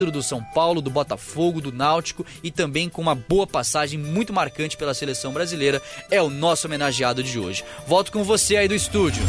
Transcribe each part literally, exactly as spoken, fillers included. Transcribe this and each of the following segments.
do São Paulo, do Botafogo, do Náutico e também com uma boa passagem muito marcante pela seleção brasileira, é o nosso homenageado de hoje. Volto com você aí do estúdio.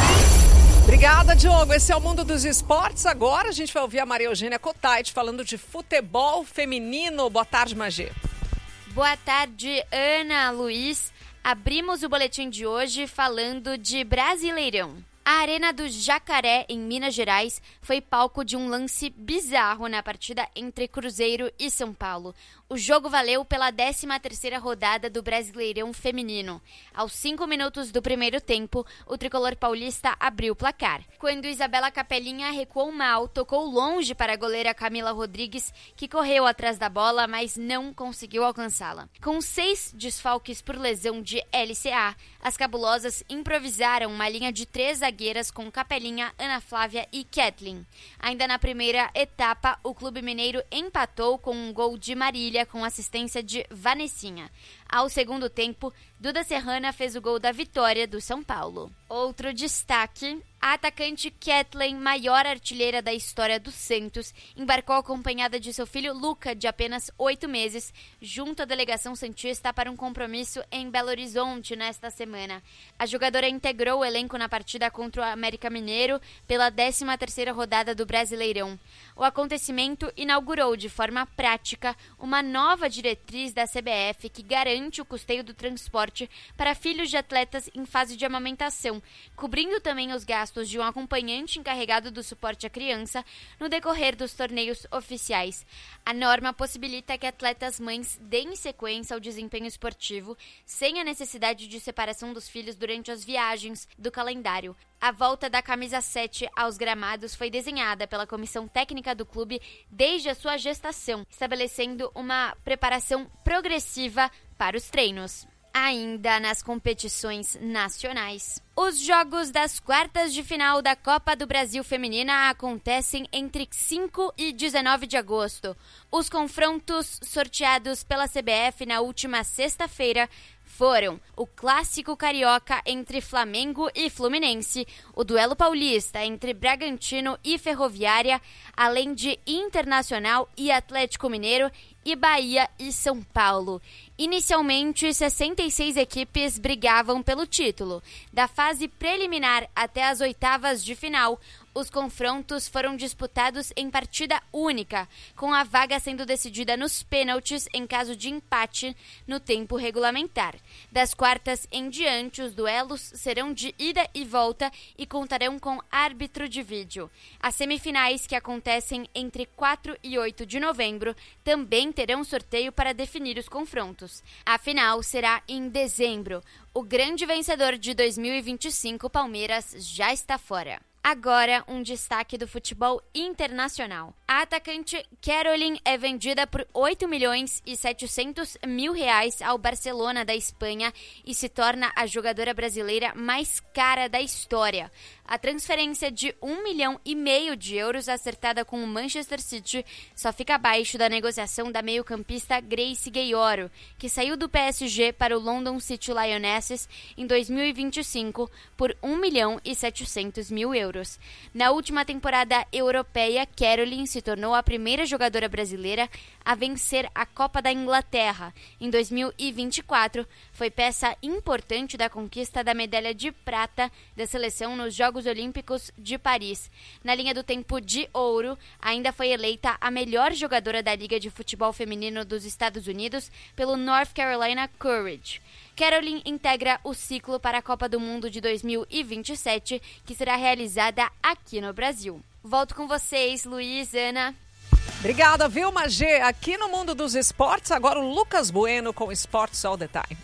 Obrigada, Diogo. Esse é o Mundo dos Esportes. Agora a gente vai ouvir a Maria Eugênia Cotait falando de futebol feminino. Boa tarde, Magê. Boa tarde, Ana, Luiz. Abrimos o boletim de hoje falando de Brasileirão. A Arena do Jacaré, em Minas Gerais, foi palco de um lance bizarro na partida entre Cruzeiro e São Paulo. O jogo valeu pela décima terceira rodada do Brasileirão Feminino. Aos cinco minutos do primeiro tempo, o tricolor paulista abriu o placar. Quando Isabela Capelinha recuou mal, tocou longe para a goleira Camila Rodrigues, que correu atrás da bola, mas não conseguiu alcançá-la. Com seis desfalques por lesão de L C A, as cabulosas improvisaram uma linha de três zagueiras com Capelinha, Ana Flávia e Kathleen. Ainda na primeira etapa, o clube mineiro empatou com um gol de Marília com assistência de Vanessinha. Ao segundo tempo, Duda Serrana fez o gol da vitória do São Paulo. Outro destaque, a atacante Kathleen, maior artilheira da história do Santos, embarcou acompanhada de seu filho Luca, de apenas oito meses, junto à delegação santista para um compromisso em Belo Horizonte nesta semana. A jogadora integrou o elenco na partida contra o América Mineiro pela décima terceira rodada do Brasileirão. O acontecimento inaugurou de forma prática uma nova diretriz da C B F que garante o custeio do transporte para filhos de atletas em fase de amamentação, cobrindo também os gastos de um acompanhante encarregado do suporte à criança no decorrer dos torneios oficiais. A norma possibilita que atletas mães deem sequência ao desempenho esportivo sem a necessidade de separação dos filhos durante as viagens do calendário. A volta da camisa sete aos gramados foi desenhada pela comissão técnica do clube desde a sua gestação, estabelecendo uma preparação progressiva para os treinos. Ainda nas competições nacionais, os jogos das quartas de final da Copa do Brasil Feminina acontecem entre cinco e dezenove de agosto. Os confrontos sorteados pela C B F na última sexta-feira foram o Clássico Carioca entre Flamengo e Fluminense, o Duelo Paulista entre Bragantino e Ferroviária, além de Internacional e Atlético Mineiro e Bahia e São Paulo. Inicialmente, sessenta e seis equipes brigavam pelo título. Da fase preliminar até as oitavas de final, os confrontos foram disputados em partida única, com a vaga sendo decidida nos pênaltis em caso de empate no tempo regulamentar. Das quartas em diante, os duelos serão de ida e volta e contarão com árbitro de vídeo. As semifinais, que acontecem entre quatro e oito de novembro, também terão sorteio para definir os confrontos. A final será em dezembro. O grande vencedor de dois mil e vinte e cinco, Palmeiras, já está fora. Agora, um destaque do futebol internacional. A atacante Caroline é vendida por oito milhões e setecentos mil reais ao Barcelona da Espanha e se torna a jogadora brasileira mais cara da história. A transferência de um milhão e meio de euros acertada com o Manchester City só fica abaixo da negociação da meio-campista Grace Gayoro, que saiu do P S G para o London City Lionesses em dois mil e vinte e cinco por um milhão e setecentos mil euros. Na última temporada europeia, Caroline se tornou a primeira jogadora brasileira a vencer a Copa da Inglaterra. Em dois mil e vinte e quatro, foi peça importante da conquista da medalha de prata da seleção nos Jogos Olímpicos de Paris. Na linha do tempo de ouro, ainda foi eleita a melhor jogadora da Liga de Futebol Feminino dos Estados Unidos pelo North Carolina Courage. Caroline integra o ciclo para a Copa do Mundo de dois mil e vinte e sete, que será realizada aqui no Brasil. Volto com vocês, Luiz, Ana. Obrigada, viu, Magê? Aqui no Mundo dos Esportes, agora o Lucas Bueno com Sports All the Time.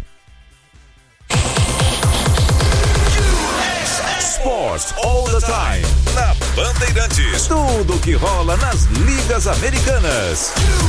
Sports All the Time, na Bandeirantes. Tudo que rola nas ligas americanas.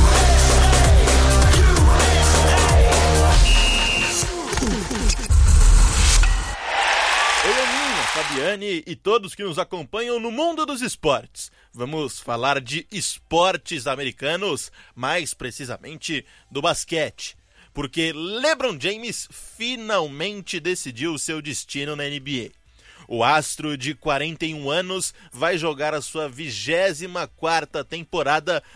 Oi, Aninha, Fabiane e todos que nos acompanham no Mundo dos Esportes. Vamos falar de esportes americanos, mais precisamente do basquete. Porque LeBron James finalmente decidiu seu destino na N B A. O astro de quarenta e um anos vai jogar a sua vigésima quarta temporada